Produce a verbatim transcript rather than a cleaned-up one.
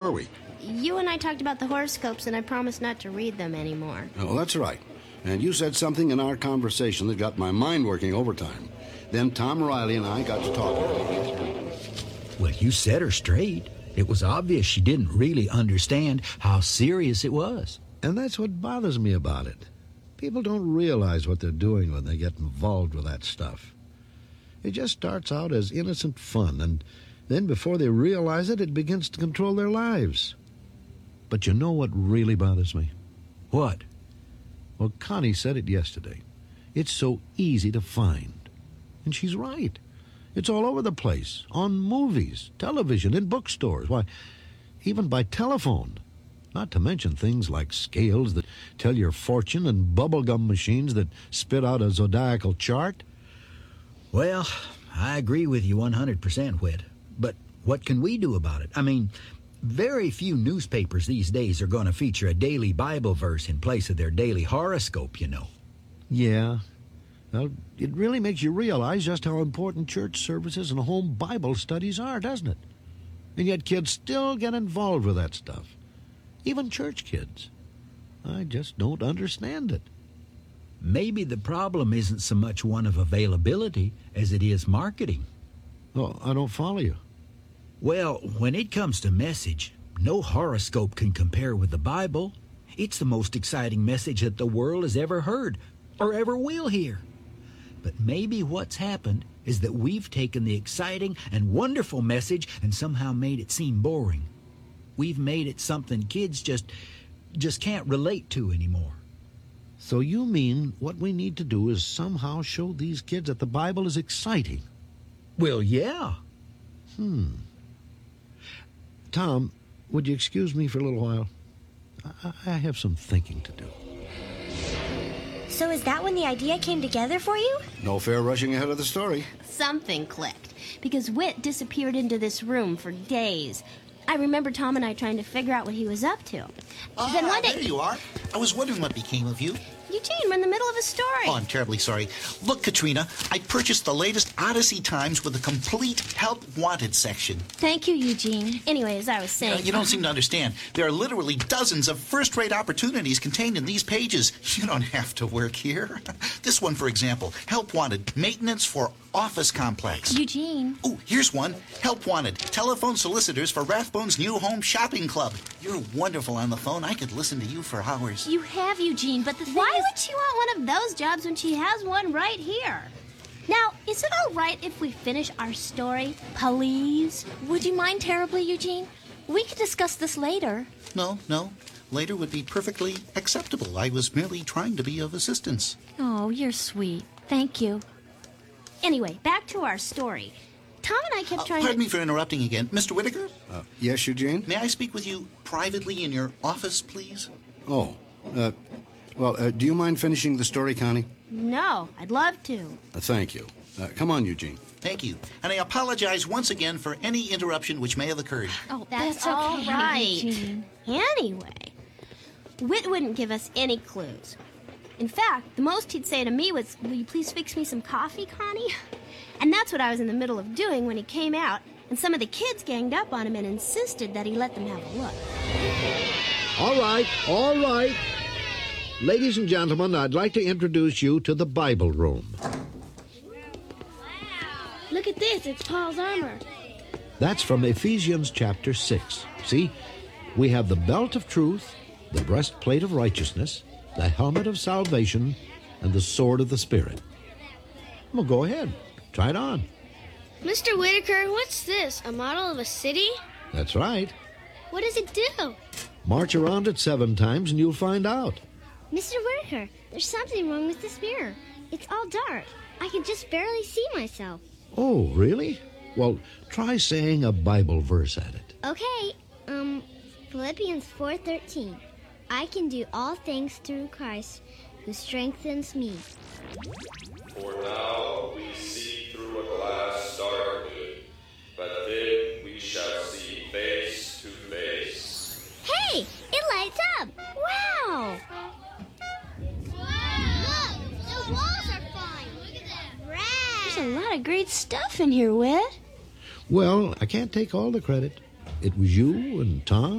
were we? You and I talked about the horoscopes, and I promised not to read them anymore. Oh, that's right. And you said something in our conversation that got my mind working overtime. Then Tom Riley and I got to talking. Well, you set her straight. It was obvious she didn't really understand how serious it was. And that's what bothers me about it. People don't realize what they're doing when they get involved with that stuff. It just starts out as innocent fun, and then before they realize it, it begins to control their lives. But you know what really bothers me? What? Well, Connie said it yesterday. It's so easy to find. And she's right. It's all over the place, on movies, television, in bookstores, why, even by telephone. Not to mention things like scales that tell your fortune and bubblegum machines that spit out a zodiacal chart. Well, I agree with you one hundred percent, Whit. But what can we do about it? I mean, very few newspapers these days are going to feature a daily Bible verse in place of their daily horoscope, you know. Yeah. Well, it really makes you realize just how important church services and home Bible studies are, doesn't it? And yet kids still get involved with that stuff. Even church kids. I just don't understand it. Maybe the problem isn't so much one of availability as it is marketing. Oh, I don't follow you. Well, when it comes to message, no horoscope can compare with the Bible. It's the most exciting message that the world has ever heard or ever will hear. But maybe what's happened is that we've taken the exciting and wonderful message and somehow made it seem boring. We've made it something kids just just can't relate to anymore. So you mean what we need to do is somehow show these kids that the Bible is exciting? Well, yeah. Hmm. Tom, would you excuse me for a little while? I, I have some thinking to do. So is that when the idea came together for you? No fair rushing ahead of the story. Something clicked, because Whit disappeared into this room for days. I remember Tom and I trying to figure out what he was up to. Ah, then one day, there you are. I was wondering what became of you. Eugene, we're in the middle of a story. Oh, I'm terribly sorry. Look, Katrina, I purchased the latest Odyssey Times with a complete Help Wanted section. Thank you, Eugene. Anyway, as I was saying... Uh, you don't seem to understand. There are literally dozens of first-rate opportunities contained in these pages. You don't have to work here. This one, for example, Help Wanted, Maintenance for Office Complex. Eugene. Oh, here's one. Help Wanted, Telephone Solicitors for Rathbone's New Home Shopping Club. You're wonderful on the phone. I could listen to you for hours. You have, Eugene, but the thing Why is... would she want one of those jobs when she has one right here? Now, is it all right if we finish our story, please? Would you mind terribly, Eugene? We could discuss this later. No, no. Later would be perfectly acceptable. I was merely trying to be of assistance. Oh, you're sweet. Thank you. Anyway, back to our story. Tom and I kept Uh, trying pardon to... me for interrupting again. Mister Whitaker? Uh, yes, Eugene? May I speak with you privately in your office, please? Oh, uh, well, uh, do you mind finishing the story, Connie? No, I'd love to. Uh, thank you. Uh, come on, Eugene. Thank you. And I apologize once again for any interruption which may have occurred. Oh, that's, That's all okay, right. Eugene. Anyway, Whit wouldn't give us any clues. In fact, the most he'd say to me was, "Will you please fix me some coffee, Connie?" And that's what I was in the middle of doing when he came out, and some of the kids ganged up on him and insisted that he let them have a look. All right, all right. Ladies and gentlemen, I'd like to introduce you to the Bible room. Look at this, it's Paul's armor. That's from Ephesians chapter six. See, we have the belt of truth, the breastplate of righteousness, the helmet of salvation, and the sword of the Spirit. Well, go ahead. Try it on. Mister Whitaker, what's this? A model of a city? That's right. What does it do? March around it seven times and you'll find out. Mister Whitaker, there's something wrong with this mirror. It's all dark. I can just barely see myself. Oh, really? Well, try saying a Bible verse at it. Okay, um, Philippians four thirteen. I can do all things through Christ who strengthens me. For now we see through a glass darkly, but then we shall see face to face. Hey, it lights up! Wow! Look, the walls are fine. Look at that. Rad. There's a lot of great stuff in here, Whit. Well, I can't take all the credit. It was you and Tom